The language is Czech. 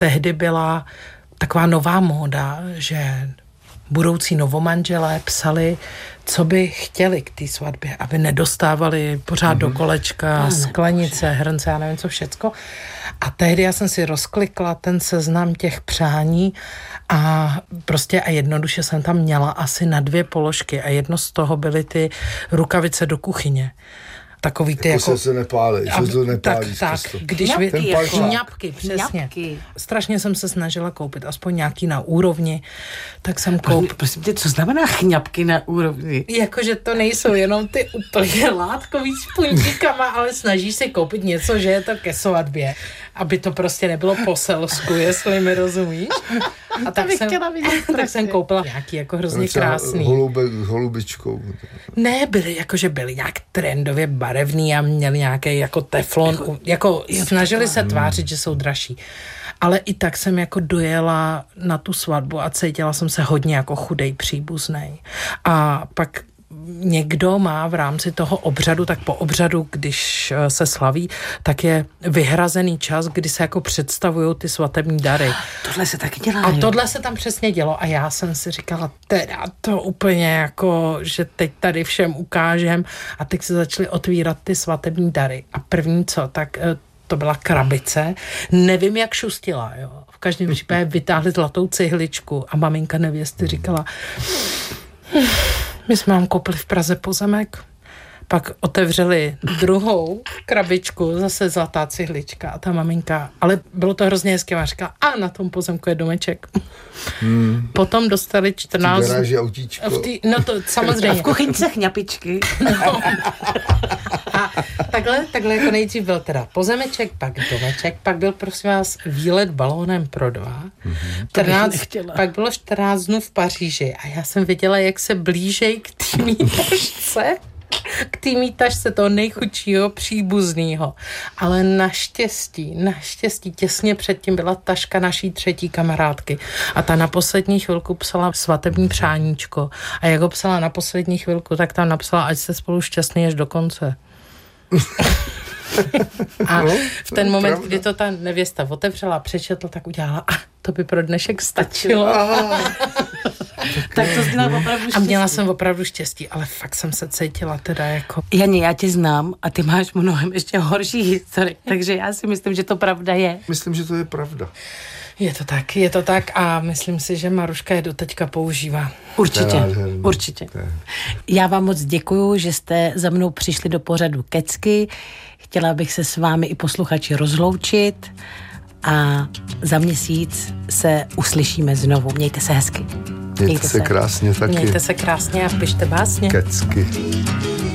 Tehdy byla taková nová móda, že budoucí novomanželé psali, co by chtěli k té svatbě, aby nedostávali pořád do kolečka, sklenice, hrnce, já nevím co všecko. A tehdy já jsem si rozklikla ten seznam těch přání a prostě a jednoduše jsem tam měla asi na 2 položky a jedno z toho byly ty rukavice do kuchyně. Takový ty jako se nepálí, že to nepálí. Tak, když ňapky, přesně. Ňapky. Strašně jsem se snažila koupit aspoň nějaký na úrovni, tak jsem koupila. Prosím tě, co znamená chňapky na úrovni? Jakože to nejsou jenom ty úplně látkový s puntíkama, ale snažíš si koupit něco, že je to ke svatbě, aby to prostě nebylo po selsku, jestli mi rozumíš. A tak jsem koupila nějaký jako hrozně krásný. Holubičkou. Ne, byly nějak trendově barevný a měli nějaký jako teflon, jako snažili se tvářit, že jsou dražší. Ale i tak jsem jako dojela na tu svatbu a cítila jsem se hodně jako chudej příbuznej. A pak někdo má v rámci toho obřadu, tak po obřadu, když se slaví, tak je vyhrazený čas, kdy se jako představují ty svatební dary. Tohle se taky dělá. A tohle se tam přesně dělo a já jsem si říkala, teda to úplně jako, že teď tady všem ukážem a teď se začaly otvírat ty svatební dary. A první co, tak to byla krabice. Nevím, jak šustila, jo. V každém případě vytáhli zlatou cihličku a maminka nevěsty říkala, my jsme vám koupili v Praze pozemek, pak otevřeli druhou krabičku, zase zlatá cihlička a ta maminka, ale bylo to hrozně hezké, a říkala, a na tom pozemku je domeček. Potom dostali 14... Garáži autíčko. No to samozřejmě. A v kuchyňce chňapičky. No. A takhle jako nejdřív byl teda pozemeček, pak domeček, pak byl prosím vás výlet balónem pro 2. 14, pak bylo 14 dnů v Paříži a já jsem viděla, jak se blížej k té mýtašce, toho nejchudšího příbuznýho. Ale naštěstí těsně předtím byla taška naší 3. kamarádky a ta na poslední chvilku psala svatební přáníčko a jak ho psala na poslední chvilku, tak tam napsala, ať jste spolu šťastný až do konce. A v ten moment, kdy to ta nevěsta otevřela a přečetla, tak udělala, to by pro dnešek stačilo. Tak to měla opravdu štěstí. A měla jsem opravdu štěstí, ale fakt jsem se cítila teda jako... Jani, já tě znám a ty máš mnohem ještě horší historii, takže já si myslím, že to pravda je. Myslím, že to je pravda. Je to tak a myslím si, že Maruška je doteďka používá. Určitě. Já vám moc děkuju, že jste za mnou přišli do pořadu Kecky. Chtěla bych se s vámi i posluchači rozloučit a za měsíc se uslyšíme znovu. Mějte se hezky. Mějte se krásně taky. Mějte se krásně a pište básně. Kecky.